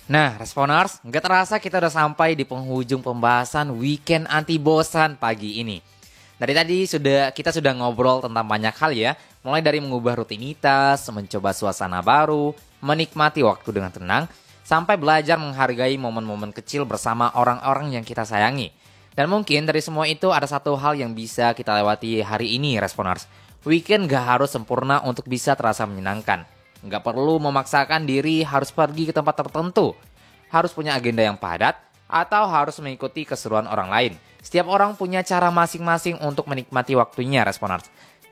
Nah, Responers, nggak terasa kita udah sampai di penghujung pembahasan weekend anti bosan pagi ini. Dari tadi kita sudah ngobrol tentang banyak hal ya, mulai dari mengubah rutinitas, mencoba suasana baru, menikmati waktu dengan tenang, sampai belajar menghargai momen-momen kecil bersama orang-orang yang kita sayangi. Dan mungkin dari semua itu ada satu hal yang bisa kita lewati hari ini, Responers. Weekend gak harus sempurna untuk bisa terasa menyenangkan. Nggak perlu memaksakan diri harus pergi ke tempat tertentu, harus punya agenda yang padat, atau harus mengikuti keseruan orang lain. Setiap orang punya cara masing-masing untuk menikmati waktunya, Responers.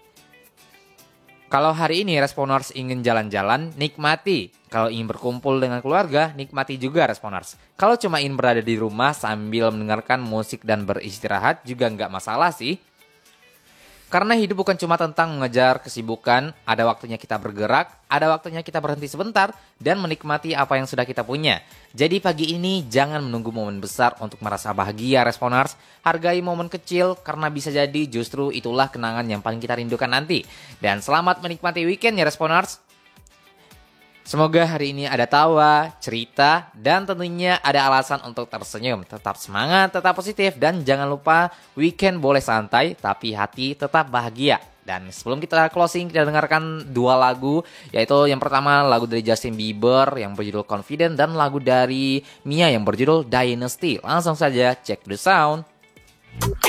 Kalau hari ini Responers ingin jalan-jalan, nikmati. Kalau ingin berkumpul dengan keluarga, nikmati juga, Responers. Kalau cuma ingin berada di rumah sambil mendengarkan musik dan beristirahat juga nggak masalah sih. Karena hidup bukan cuma tentang mengejar kesibukan, ada waktunya kita bergerak, ada waktunya kita berhenti sebentar, dan menikmati apa yang sudah kita punya. Jadi pagi ini jangan menunggu momen besar untuk merasa bahagia, Responers. Hargai momen kecil, karena bisa jadi justru itulah kenangan yang paling kita rindukan nanti. Dan selamat menikmati weekend ya, Responers. Semoga hari ini ada tawa, cerita, dan tentunya ada alasan untuk tersenyum. Tetap semangat, tetap positif, dan jangan lupa weekend boleh santai, tapi hati tetap bahagia. Dan sebelum kita closing, kita dengarkan dua lagu, yaitu yang pertama lagu dari Justin Bieber yang berjudul Confident, dan lagu dari Mia yang berjudul Dynasty. Langsung saja cek the sound.